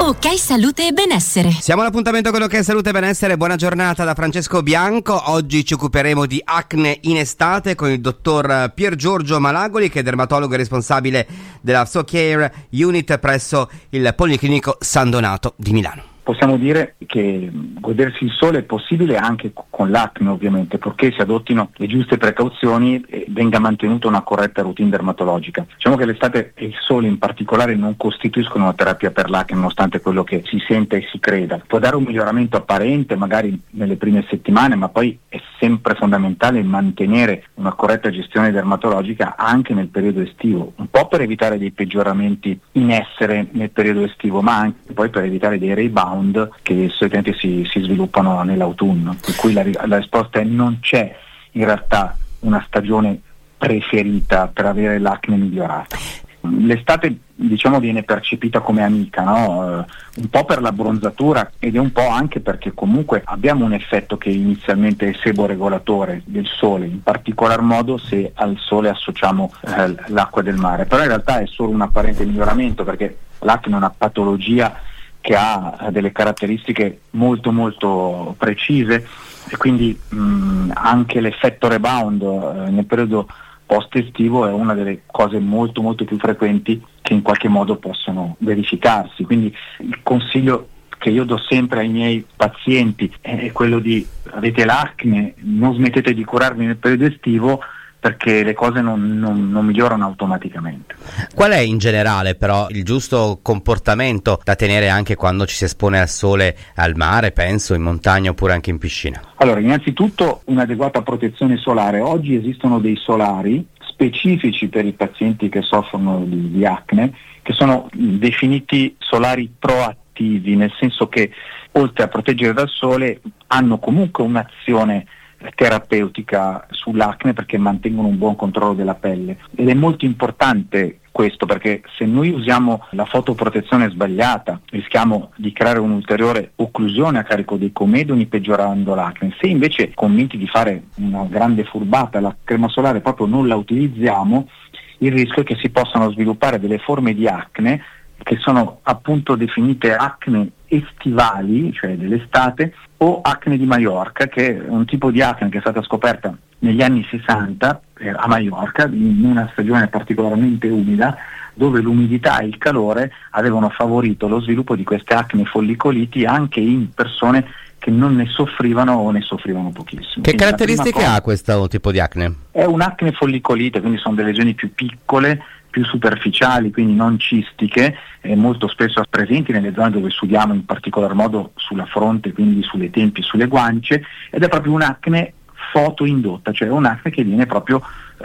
Ok Salute e Benessere. Siamo all'appuntamento con Ok Salute e Benessere. Buona giornata da Francesco Bianco. Oggi ci occuperemo di acne in estate con il dottor Pier Giorgio Malagoli, che è dermatologo e responsabile della SoCare Unit presso il Policlinico San Donato di Milano. Possiamo dire che godersi il sole è possibile anche con l'acne, ovviamente, purché si adottino le giuste precauzioni e venga mantenuta una corretta routine dermatologica. Diciamo che l'estate e il sole in particolare non costituiscono una terapia per l'acne, nonostante quello che si sente e si creda. Può dare un miglioramento apparente magari nelle prime settimane, ma poi è sempre fondamentale mantenere una corretta gestione dermatologica anche nel periodo estivo, un po' per evitare dei peggioramenti in essere nel periodo estivo, ma anche poi per evitare dei rebound che solitamente si sviluppano nell'autunno, per cui la risposta è: non c'è in realtà una stagione preferita per avere l'acne migliorata. L'estate, diciamo, viene percepita come amica, no? Un po' per la bronzatura ed è un po' anche perché comunque abbiamo un effetto che inizialmente è seboregolatore del sole, in particolar modo se al sole associamo l'acqua del mare, però in realtà è solo un apparente miglioramento, perché l'acne è una patologia che ha delle caratteristiche molto molto precise e quindi anche l'effetto rebound nel periodo post-estivo è una delle cose molto molto più frequenti che in qualche modo possono verificarsi. Quindi il consiglio che io do sempre ai miei pazienti è quello di: avete l'acne, non smettete di curarvi nel periodo estivo, perché le cose non migliorano automaticamente. Qual è in generale però il giusto comportamento da tenere anche quando ci si espone al sole, al mare, penso, in montagna oppure anche in piscina? Allora, innanzitutto un'adeguata protezione solare. Oggi esistono dei solari specifici per i pazienti che soffrono di acne, che sono definiti solari proattivi, nel senso che oltre a proteggere dal sole hanno comunque un'azione terapeutica sull'acne, perché mantengono un buon controllo della pelle. Ed è molto importante questo, perché se noi usiamo la fotoprotezione sbagliata rischiamo di creare un'ulteriore occlusione a carico dei comedoni, peggiorando l'acne. Se invece, convinti di fare una grande furbata, la crema solare proprio non la utilizziamo, il rischio è che si possano sviluppare delle forme di acne che sono appunto definite acne estivali, cioè dell'estate, o acne di Maiorca, che è un tipo di acne che è stata scoperta negli anni 60 a Maiorca, in una stagione particolarmente umida, dove l'umidità e il calore avevano favorito lo sviluppo di queste acne follicoliti anche in persone che non ne soffrivano o ne soffrivano pochissimo. Che caratteristiche ha questo tipo di acne? È un'acne follicolite, quindi sono delle lesioni più piccole, più superficiali, quindi non cistiche, molto spesso presenti nelle zone dove sudiamo, in particolar modo sulla fronte, quindi sulle tempie e sulle guance, ed è proprio un'acne fotoindotta, cioè un'acne che viene proprio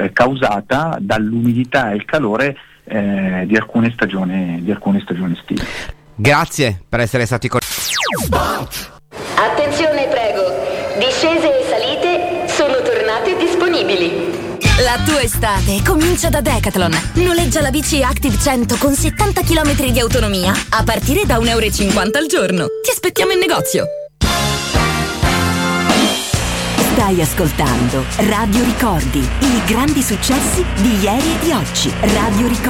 causata dall'umidità e il calore di alcune stagioni estive. Grazie per essere stati con Attenzione, prego, discese e salite sono tornate disponibili. La tua estate comincia da Decathlon. Noleggia la bici Active 100 con 70 km di autonomia a partire da €1,50 al giorno. Ti aspettiamo in negozio. Stai ascoltando Radio Ricordi, i grandi successi di ieri e di oggi. Radio Ricordi.